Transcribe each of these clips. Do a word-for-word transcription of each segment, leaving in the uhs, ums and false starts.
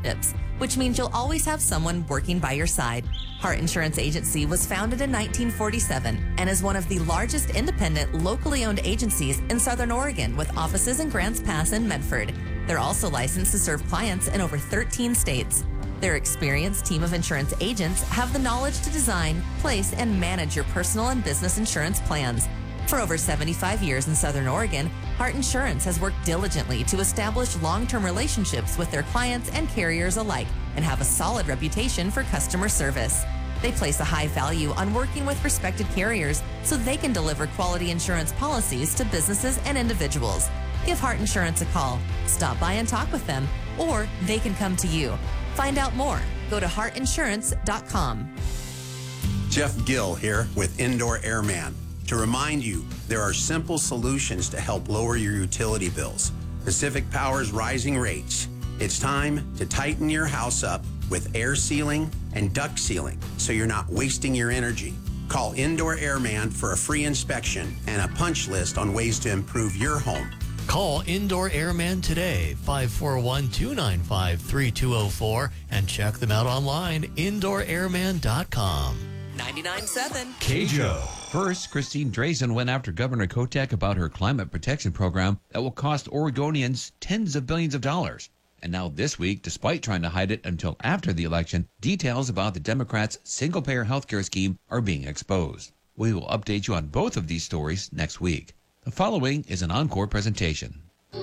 relationships, which means you'll always have someone working by your side. Heart Insurance Agency was founded in nineteen forty-seven and is one of the largest independent, locally owned agencies in Southern Oregon with offices in Grants Pass and Medford. They're also licensed to serve clients in over thirteen states. Their experienced team of insurance agents have the knowledge to design, place, and manage your personal and business insurance plans. For over seventy-five years in Southern Oregon, Heart Insurance has worked diligently to establish long-term relationships with their clients and carriers alike and have a solid reputation for customer service. They place a high value on working with respected carriers so they can deliver quality insurance policies to businesses and individuals. Give Heart Insurance a call, stop by and talk with them, or they can come to you. Find out more. Go to heart insurance dot com. Jeff Gill here with Indoor Airman. To remind you, there are simple solutions to help lower your utility bills. Pacific Power's rising rates. It's time to tighten your house up with air sealing and duct sealing so you're not wasting your energy. Call Indoor Airman for a free inspection and a punch list on ways to improve your home. Call Indoor Airman today, five four one, two nine five, three two zero four, and check them out online, indoor airman dot com. ninety-nine point seven K J O. First, Christine Drazan went after Governor Kotek about her climate protection program that will cost Oregonians tens of billions of dollars. And now this week, despite trying to hide it until after the election, details about the Democrats' single-payer health care scheme are being exposed. We will update you on both of these stories next week. The following is an encore presentation.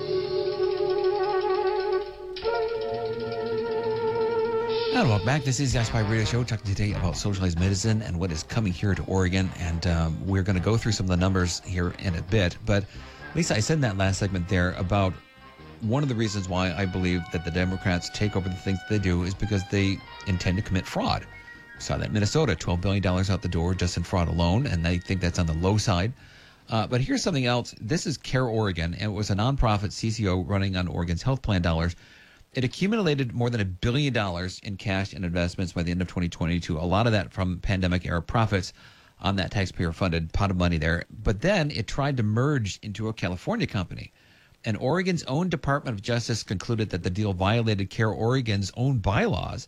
And welcome back. This is the iSpy Radio Show, talking today about socialized medicine and what is coming here to Oregon. And um, we're going to go through some of the numbers here in a bit. But Lisa, I said in that last segment there about one of the reasons why I believe that the Democrats take over the things that they do is because they intend to commit fraud. We saw that in Minnesota, twelve billion dollars out the door just in fraud alone, and they think that's on the low side. Uh, but here's something else. This is Care Oregon, and it was a nonprofit C C O running on Oregon's health plan dollars. It accumulated more than a billion dollars in cash and investments by the end of twenty twenty-two. A lot of that from pandemic-era profits on that taxpayer-funded pot of money there. But then it tried to merge into a California company. And Oregon's own Department of Justice concluded that the deal violated Care Oregon's own bylaws.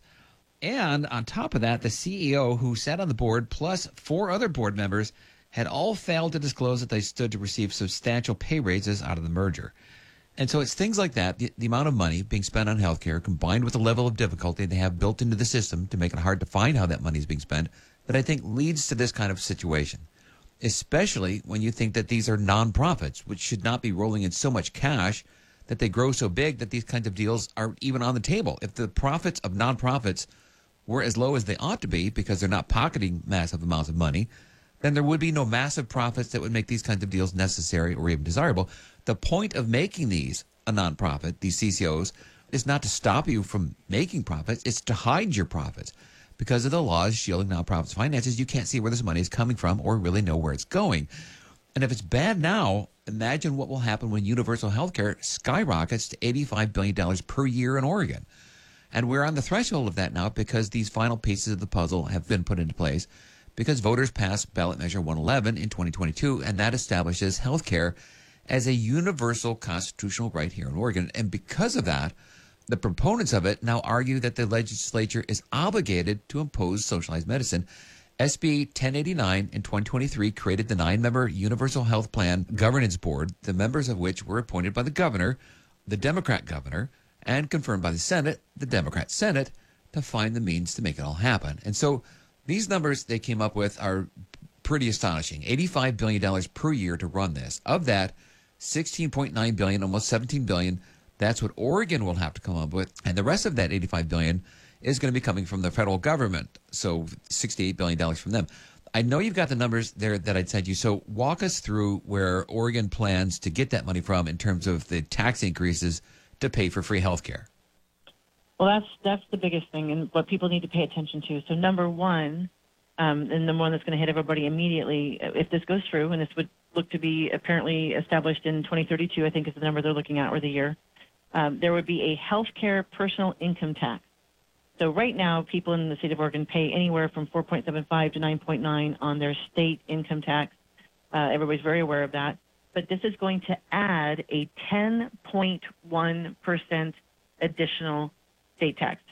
And on top of that, the C E O who sat on the board, plus four other board members, had all failed to disclose that they stood to receive substantial pay raises out of the merger. And so it's things like that, the, the amount of money being spent on healthcare combined with the level of difficulty they have built into the system to make it hard to find how that money is being spent, that I think leads to this kind of situation, especially when you think that these are nonprofits, which should not be rolling in so much cash that they grow so big that these kinds of deals are even on the table. If the profits of nonprofits were as low as they ought to be because they're not pocketing massive amounts of money, then there would be no massive profits that would make these kinds of deals necessary or even desirable. The point of making these a nonprofit, these C C Os, is not to stop you from making profits. It's to hide your profits. Because of the laws shielding nonprofits' finances, you can't see where this money is coming from or really know where it's going. And if it's bad now, imagine what will happen when universal health care skyrockets to eighty-five billion dollars per year in Oregon. And we're on the threshold of that now because these final pieces of the puzzle have been put into place because voters passed ballot measure one eleven in twenty twenty-two, and that establishes health care as a universal constitutional right here in Oregon. And because of that, the proponents of it now argue that the legislature is obligated to impose socialized medicine. S B ten eighty-nine in twenty twenty-three created the nine-member Universal Health Plan Governance Board, the members of which were appointed by the governor, the Democrat governor, and confirmed by the Senate, the Democrat Senate, to find the means to make it all happen. And so these numbers they came up with are pretty astonishing. eighty-five billion dollars per year to run this. Of that, sixteen point nine billion dollars, almost seventeen billion dollars, that's what Oregon will have to come up with. And the rest of that eighty-five billion dollars is going to be coming from the federal government, so sixty-eight billion dollars from them. I know you've got the numbers there that I'd sent you, so walk us through where Oregon plans to get that money from in terms of the tax increases to pay for free health care. Well, that's that's the biggest thing and what people need to pay attention to. So number one, um, and the one that's going to hit everybody immediately, if this goes through, and this would look to be apparently established in twenty thirty-two, I think is the number they're looking at, or the year, um, there would be a healthcare personal income tax. So right now, people in the state of Oregon pay anywhere from four point seven five to nine point nine on their state income tax. Uh, everybody's very aware of that. But this is going to add a ten point one percent additional state tax